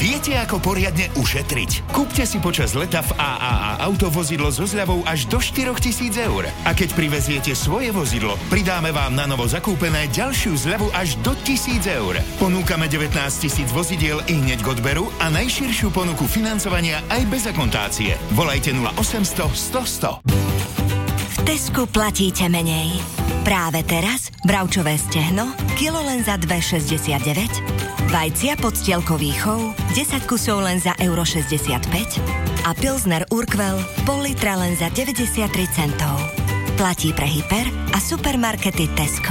Viete, ako poriadne ušetriť? Kúpte si počas leta v AAA autovozidlo so zľavou až do 4 000 eur. A keď priveziete svoje vozidlo, pridáme vám na novo zakúpené ďalšiu zľavu až do 1 000 eur. Ponúkame 19 000 vozidiel i hneď k odberu a najširšiu ponuku financovania aj bez akontácie. Volajte 0800 100 100. V Tesku platíte menej. Práve teraz bravčové stehno kilo len za 2,69, vajcia podstielkový chov 10 kusov len za euro 65 a pilsner Urquell pol litra len za 93 centov. Platí pre hyper a supermarkety Tesco.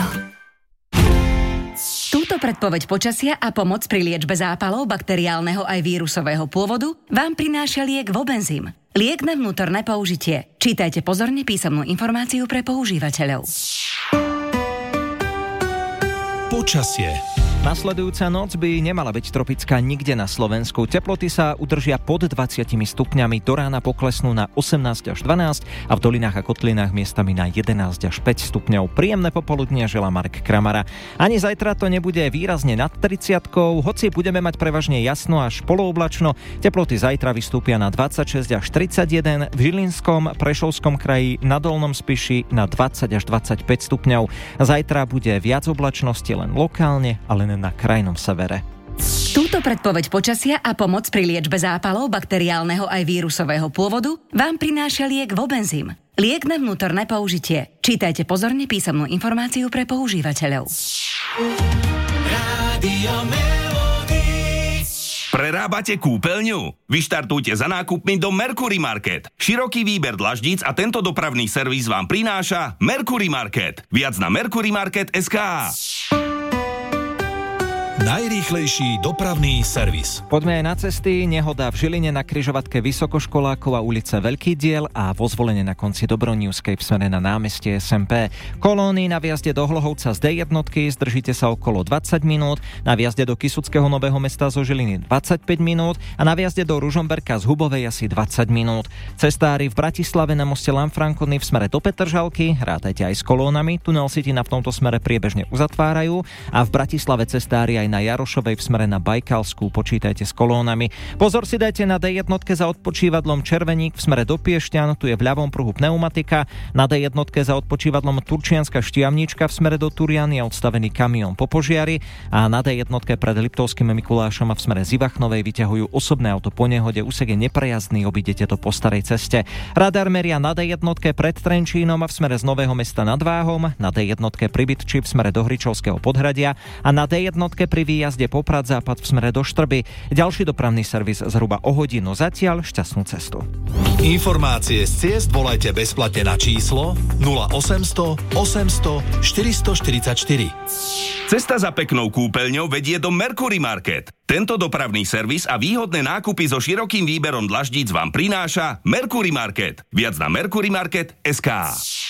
Túto predpoveď počasia a pomoc pri liečbe zápalov bakteriálneho aj vírusového pôvodu vám prináša liek Vobenzym. Liek na vnútorné použitie. Čítajte pozorne písomnú informáciu pre používateľov. Počasie. Nasledujúca noc by nemala byť tropická nikde na Slovensku. Teploty sa udržia pod 20 stupňami, do rána poklesnú na 18 až 12 a v dolinách a kotlinách miestami na 11 až 5 stupňov. Príjemné popoludnie želá Mark Kramara. Ani zajtra to nebude výrazne nad 30-kou, hoci budeme mať prevažne jasno až polooblačno. Teploty zajtra vystúpia na 26 až 31, v Žilinskom, Prešovskom kraji, na Dolnom Spiši na 20 až 25 stupňov. Zajtra bude viac oblačnosti len lokálne, ale na krajnom severe. Túto predpoveď počasia a pomoc pri liečbe zápalov bakteriálneho aj vírusového pôvodu vám prináša liek Vobenzym. Liek na vnútorné použitie. Čítajte pozorne písomnú informáciu pre používateľov. Prerábate kúpeľňu? Vyštartujte za nákupmi do Mercury Market. Široký výber dlaždíc a tento dopravný servis vám prináša Mercury Market. Viac na mercurymarket.sk. Najrýchlejší dopravný servis. Poďme aj na cesty. Nehoda v Žiline na križovatke Vysokoškolákov a ulice Veľký diel a vo Zvolene na konci Dobronívskej v smere na námestie SMP. Kolóny na viazde do Hlohovca z D1 zdržíte sa okolo 20 minút, na viazde do Kysuckého Nového Mesta zo Žiliny 25 minút a na viazde do Ružomberka z Hubovej asi 20 minút. Cestári v Bratislave na moste Lanfrancony v smere do Petržalky, rátajte aj s kolónami, tunel Sitina v tomto smere priebežne uzatvárajú a v Bratislave cestári aj na Jarošovej v smere na Bajkalskú, počítajte s kolónami. Pozor si dajte na D1 za odpočívadlom Červeník v smere do Piešťan, tu je v ľavom pruhu pneumatika, na D1 za odpočívadlom Turčianska Štiavnička v smere do Turian je odstavený kamión po požiari a na D1 pred Liptovským Mikulášom a v smere z Ivachnovej vyťahujú osobné auto po nehode, úsek je neprejazdný, obídete to po starej ceste. Radar meria na D1 pred Trenčínom a v smere z Nového Mesta nad Váhom, na D1 pri Bytči v smere do Hričovského podhradia a na D1 pri výjazde Poprad západ v smere do Štrby. Ďalší dopravný servis zhruba o hodinu. Zatiaľ šťastnú cestu. Informácie z ciest volajte bezplatne na číslo 0800 800 444. Cesta za peknou kúpeľňou vedie do Mercury Market. Tento dopravný servis a výhodné nákupy so širokým výberom dlaždíc vám prináša Mercury Market. Viac na mercurymarket.sk.